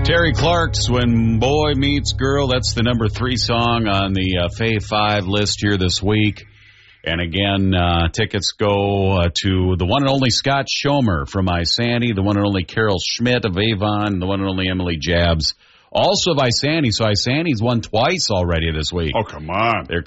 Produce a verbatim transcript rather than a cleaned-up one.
Terry Clark's When Boy Meets Girl. That's the number three song on the uh, Fave five list here this week. And again, uh, tickets go uh, to the one and only Scott Schomer from Isanti, the one and only Carol Schmidt of Avon, the one and only Emily Jabs, also of Isanti. So Isanti's won twice already this week. Oh, come on. They're